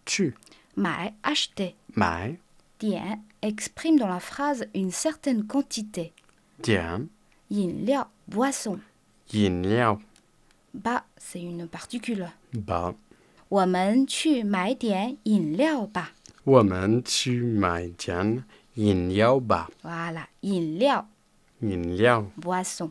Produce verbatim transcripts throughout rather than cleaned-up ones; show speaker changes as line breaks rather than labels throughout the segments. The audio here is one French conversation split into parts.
去
买 acheter.
买
点 exprime dans la phrase une certaine quantité.
点
饮料 boisson.
饮料
Ba c'est une particule.
吧
我们去买点饮料吧。
我们去买点饮料吧
Voilà, 饮料
饮料
boisson.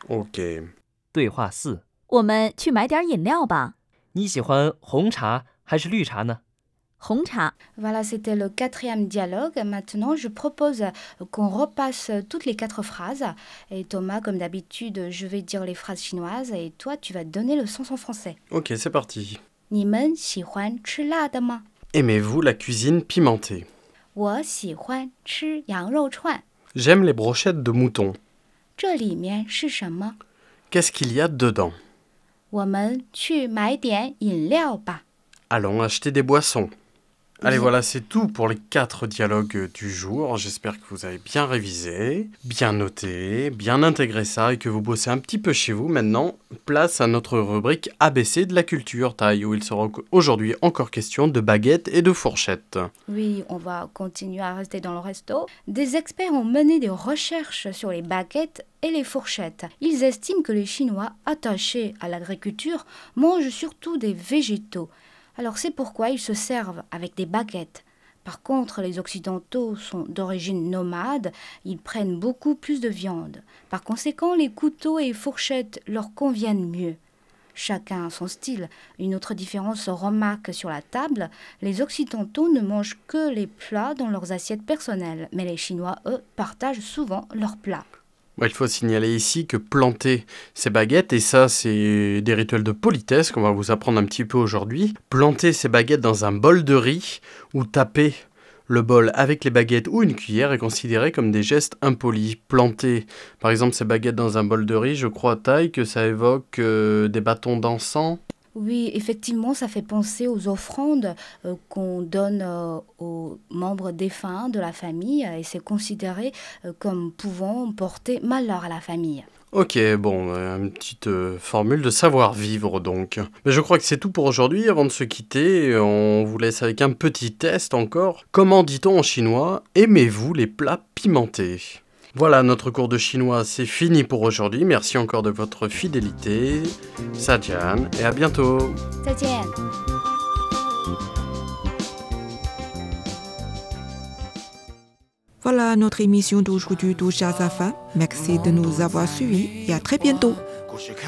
OK
对话四：
我们去买点饮料吧。
你喜欢红茶还是绿茶呢？
红茶。
Voilà, c'était le quatrième dialogue. Maintenant, je propose qu'on repasse toutes les quatre phrases. Et Thomas, comme d'habitude, je vais dire les phrases chinoises et toi, tu vas donner le sens en français.
OK, c'est parti.
你们喜欢吃辣的吗？
Aimez-vous la cuisine pimentée?
我喜欢吃羊肉串。
J'aime les brochettes de mouton.
这里面是什么？
Qu'est-ce qu'il y a dedans?
我们去买点饮料吧。
Allons acheter des boissons. Allez,
Oui.
voilà, c'est tout pour les quatre dialogues du jour. J'espère que vous avez bien révisé, bien noté, bien intégré ça et que vous bossez un petit peu chez vous. Maintenant, place à notre rubrique A B C de la culture taille, où il sera aujourd'hui encore question de baguettes et de fourchettes.
Oui, on va continuer à rester dans le resto. Des experts ont mené des recherches sur les baguettes et les fourchettes. Ils estiment que les Chinois attachés à l'agriculture mangent surtout des végétaux. Alors c'est pourquoi ils se servent avec des baguettes. Par contre, les Occidentaux sont d'origine nomade, ils prennent beaucoup plus de viande. Par conséquent, les couteaux et fourchettes leur conviennent mieux. Chacun a son style. Une autre différence se remarque sur la table. Les Occidentaux ne mangent que les plats dans leurs assiettes personnelles, mais les Chinois, eux, partagent souvent leurs plats.
Il faut signaler ici que planter ces baguettes, et ça c'est des rituels de politesse qu'on va vous apprendre un petit peu aujourd'hui, planter ces baguettes dans un bol de riz ou taper le bol avec les baguettes ou une cuillère est considéré comme des gestes impolis. Planter par exemple ces baguettes dans un bol de riz, je crois taille que ça évoque euh, des bâtons d'encens.
Oui, effectivement, ça fait penser aux offrandes euh, qu'on donne euh, aux membres défunts de la famille et c'est considéré euh, comme pouvant porter malheur à la famille.
Ok, bon, euh, une petite euh, formule de savoir-vivre donc. Mais je crois que c'est tout pour aujourd'hui. Avant de se quitter, on vous laisse avec un petit test encore. Comment dit-on en chinois « Aimez-vous les plats pimentés ?» Voilà, notre cours de chinois, c'est fini pour aujourd'hui. Merci encore de votre fidélité. Sajian, et à bientôt.
再见。
Voilà, notre émission d'aujourd'hui touche à sa fin. Merci de nous avoir suivis et à très bientôt.